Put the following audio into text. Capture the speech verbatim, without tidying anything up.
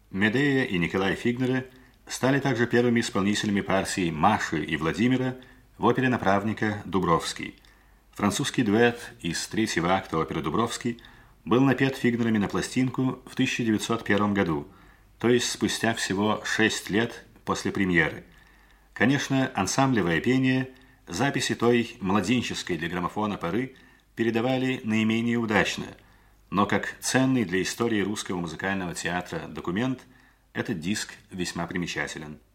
Медея и Николай Фигнеры стали также первыми исполнителями партий Маши и Владимира в опере «Направника» «Дубровский». Французский дуэт из третьего акта оперы «Дубровский» был напет Фигнерами на пластинку в тысяча девятьсот первом году, то есть спустя всего шесть лет после премьеры. Конечно, ансамблевое пение, записи той младенческой для граммофона поры передавали наименее удачно, но как ценный для истории русского музыкального театра документ этот диск весьма примечателен.